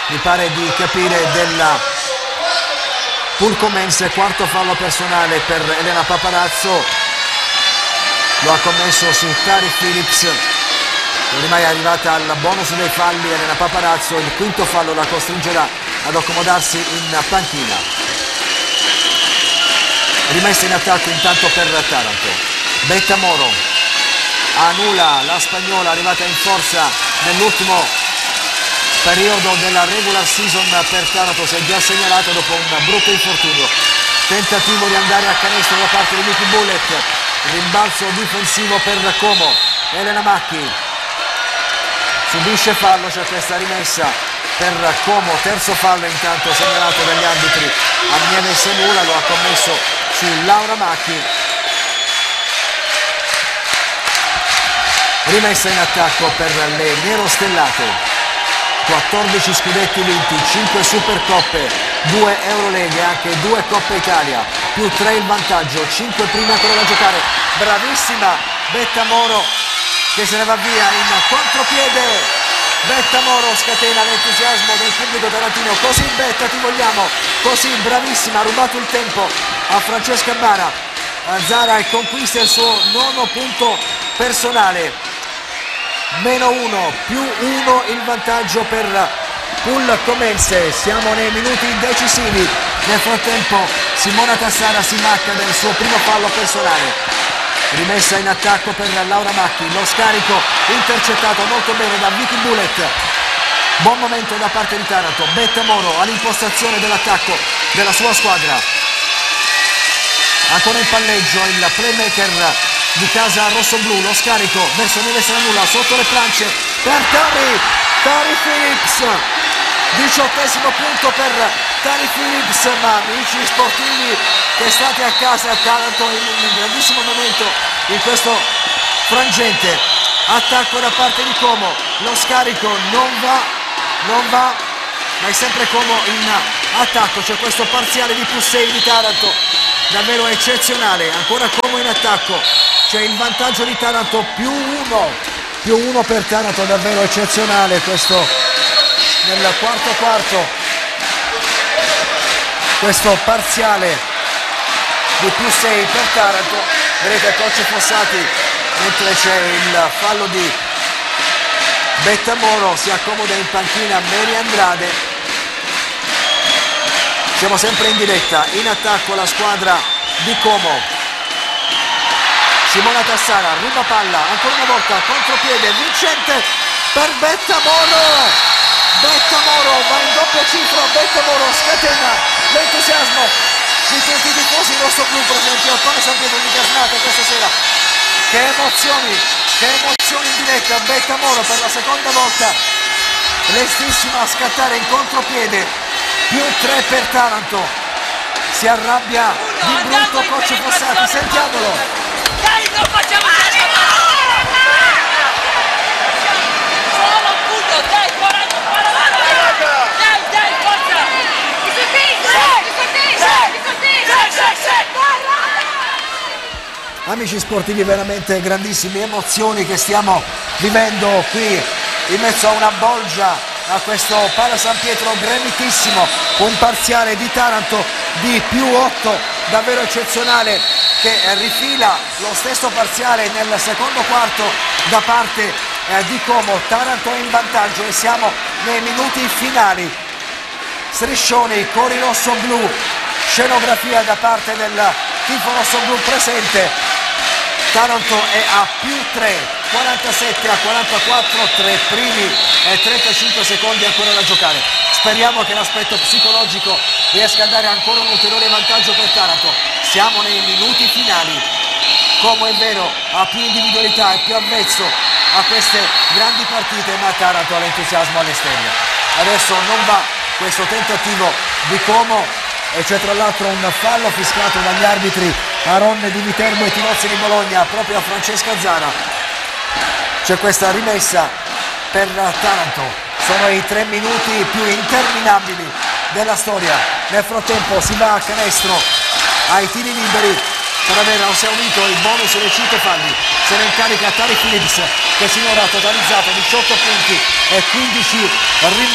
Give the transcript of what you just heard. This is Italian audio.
mi pare di capire, della Pulcomense. Quarto fallo personale per Elena Paparazzo, lo ha commesso su Tari Phillips. Ormai è arrivata al bonus dei falli Elena Paparazzo, il quinto fallo la costringerà ad accomodarsi in panchina. Rimessa in attacco intanto per Taranto. Betta Moro annulla la spagnola arrivata in forza nell'ultimo periodo della regular season per Taranto, si è già segnalato dopo un brutto infortunio. Tentativo di andare a canestro da parte di Vicky Bullet, rimbalzo difensivo per Como. Elena Macchi subisce fallo, c'è questa rimessa per Como, terzo fallo intanto segnalato dagli arbitri a Nieves Nula, lo ha commesso su Laura Macchi. Rimessa in attacco per le nerostellate, 14 scudetti vinti, 5 Supercoppe, 2 Euroleghe, anche 2 Coppa Italia, più 3 il vantaggio, 5 prime ancora da giocare. Bravissima Betta Moro che se ne va via in contropiede. Betta Moro scatena l'entusiasmo del pubblico tarantino. Così Betta ti vogliamo, così bravissima, ha rubato il tempo a Francesca Bara. Zara e conquista il suo nono punto personale. -1, +1 il vantaggio per Pulcomense. Siamo nei minuti decisivi. Nel frattempo Simona Tassara si macca del suo primo fallo personale. Rimessa in attacco per Laura Macchi, lo scarico intercettato molto bene da Vicky Bullet. Buon momento da parte di Taranto. Betta Moro all'impostazione dell'attacco della sua squadra. Ancora in palleggio il playmaker di casa rossoblu, lo scarico verso Nieves Nula sotto le planche per Tari Phillips. 18° punto per Tari Phillips, ma amici sportivi che state a casa, a Taranto in un grandissimo momento in questo frangente. Attacco da parte di Como, lo scarico non va, ma è sempre Como in attacco. C'è questo parziale di +6 di Taranto, davvero eccezionale. Ancora Como in attacco, c'è il vantaggio di Taranto, +1 per Taranto, davvero eccezionale questo nel quarto, questo parziale di +6 per Taranto. Vedete Coach Fossati, mentre c'è il fallo di Betta Moro, si accomoda in panchina Mary Andrade. Siamo sempre in diretta. In attacco la squadra di Como. Simona Tassara, ruba palla, ancora una volta contropiede vincente per Betta Moro. Betta Moro va in doppia cifra, Betta Moro scatena l'entusiasmo di tutti i tifosi rosso-blu presenti al Pane San Pietro di Casnate questa sera. Che emozioni in diretta. Betta Moro per la seconda volta lestissima a scattare in contropiede, +3 per Taranto. Si arrabbia di brutto Coach Fossati, sentiamolo. Dai, non facciamo solo un punto, dai, 40, dai, forza! Amici sportivi, veramente grandissime emozioni che stiamo vivendo qui in mezzo a una bolgia, a questo Pala San Pietro gremitissimo. Un parziale di Taranto di +8, davvero eccezionale, che rifila lo stesso parziale nel secondo quarto da parte di Como. Taranto è in vantaggio e siamo nei minuti finali. Striscioni, cori rosso-blu, scenografia da parte del tifo rosso-blu presente. Taranto è a +3, 47-44, 3 primi e 35 secondi ancora da giocare. Speriamo che l'aspetto psicologico riesca a dare ancora un ulteriore vantaggio per Taranto. Siamo nei minuti finali. Como è vero, ha più individualità, è più avvezzo a queste grandi partite, ma Taranto ha l'entusiasmo alle stelle. Adesso non va questo tentativo di Como e c'è tra l'altro un fallo fischiato dagli arbitri Aronne di Viterbo e Tinozzi di Bologna proprio a Francesca Zara. C'è questa rimessa per Taranto. Sono i 3 minuti più interminabili della storia. Nel frattempo si va a canestro ai tiri liberi per aver esaurito il bonus dei 5 falli. Se ne incarica Tari Phillips, che sinora ha totalizzato 18 punti e 15 rimbalzi.